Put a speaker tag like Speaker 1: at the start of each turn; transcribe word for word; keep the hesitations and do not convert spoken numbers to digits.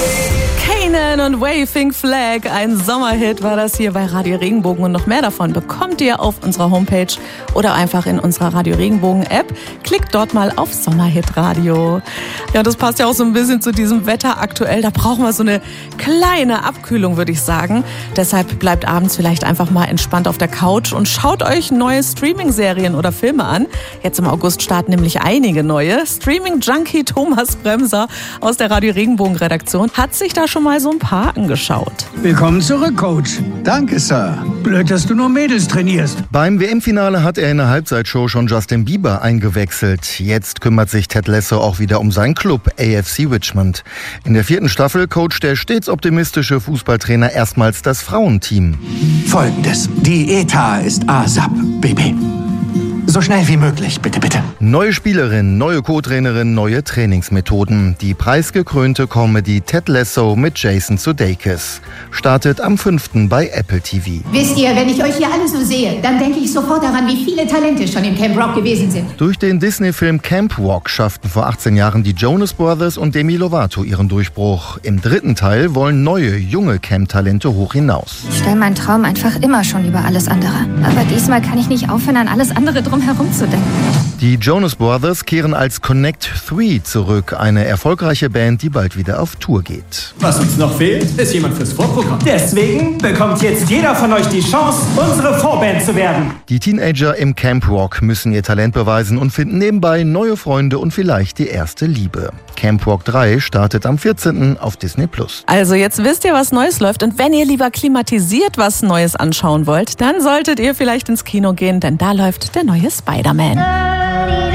Speaker 1: Kanan und Waving Flag, ein Sommerhit war das hier bei Radio Regenbogen, und noch mehr davon bekommt ihr auf unserer Homepage oder einfach in unserer Radio Regenbogen App. Klickt dort mal auf Sommerhit Radio. Ja, das passt ja auch so ein bisschen zu diesem Wetter aktuell. Da brauchen wir so eine kleine Abkühlung, würde ich sagen. Deshalb bleibt abends vielleicht einfach mal entspannt auf der Couch und schaut euch neue Streaming-Serien oder Filme an. Jetzt im August starten nämlich einige neue. Streaming-Junkie Thomas Bremser aus der Radio Regenbogen Redaktion hat sich da schon mal so ein paar angeschaut.
Speaker 2: Willkommen zurück, Coach.
Speaker 3: Danke, Sir.
Speaker 2: Blöd, dass du nur Mädels trainierst.
Speaker 4: Beim W M-Finale hat er in der Halbzeitshow schon Justin Bieber eingewechselt. Jetzt kümmert sich Ted Lasso auch wieder um seinen Club A F C Richmond. In der vierten Staffel coacht der stets optimistische Fußballtrainer erstmals das Frauenteam.
Speaker 3: Folgendes. Die E T A ist ASAP, Baby. So schnell wie möglich, bitte, bitte.
Speaker 4: Neue Spielerin, neue Co-Trainerin, neue Trainingsmethoden. Die preisgekrönte Comedy Ted Lasso mit Jason Sudeikis startet am fünften bei Apple T V.
Speaker 5: Wisst ihr, wenn ich euch hier alle so sehe, dann denke ich sofort daran, wie viele Talente schon im Camp Rock gewesen sind.
Speaker 4: Durch den Disney-Film Camp Rock schafften vor achtzehn Jahren die Jonas Brothers und Demi Lovato ihren Durchbruch. Im dritten Teil wollen neue, junge Camp-Talente hoch hinaus.
Speaker 6: Ich stelle meinen Traum einfach immer schon über alles andere. Aber diesmal kann ich nicht aufhören, an alles andere drumherum herumzudenken.
Speaker 4: Die Jonas Brothers kehren als Connect drei zurück, eine erfolgreiche Band, die bald wieder auf Tour geht.
Speaker 7: Was uns noch fehlt, ist jemand fürs Vorprogramm.
Speaker 8: Deswegen bekommt jetzt jeder von euch die Chance, unsere Vorband zu werden.
Speaker 4: Die Teenager im Camp Rock müssen ihr Talent beweisen und finden nebenbei neue Freunde und vielleicht die erste Liebe. Camp Rock drei startet am vierzehnten auf Disney Plus.
Speaker 1: Also jetzt wisst ihr, was Neues läuft, und wenn ihr lieber klimatisiert was Neues anschauen wollt, dann solltet ihr vielleicht ins Kino gehen, denn da läuft der neue Spider-Man.